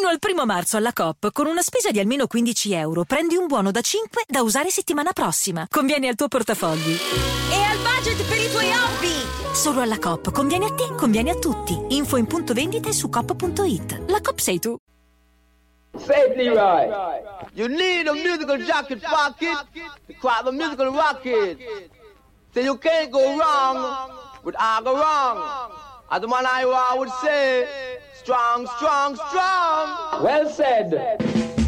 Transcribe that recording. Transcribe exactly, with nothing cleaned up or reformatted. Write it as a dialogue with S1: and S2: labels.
S1: Fino al primo marzo alla Coop, con una spesa di almeno quindici euro, prendi un buono da cinque da usare settimana prossima. Conviene al tuo portafogli.
S2: E al budget per i tuoi hobby!
S1: Solo alla Coop. Conviene a te, conviene a tutti. Info in punto vendita e su coop punto it. La Coop sei tu.
S3: Say it, Leroy. You need a musical jacket pocket to cry the musical rocket. So you can't go wrong with I go wrong. As the man I would say, strong, strong, strong. Well said.